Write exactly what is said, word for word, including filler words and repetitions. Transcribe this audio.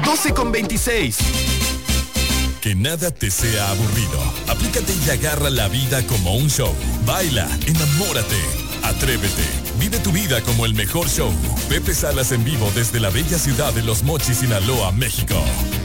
doce con veintiséis. Que nada te sea aburrido. Aplícate y agarra la vida como un show. Baila, enamórate, atrévete. Vive tu vida como el mejor show. Pepe Salas en vivo desde la bella ciudad de Los Mochis, Sinaloa, México.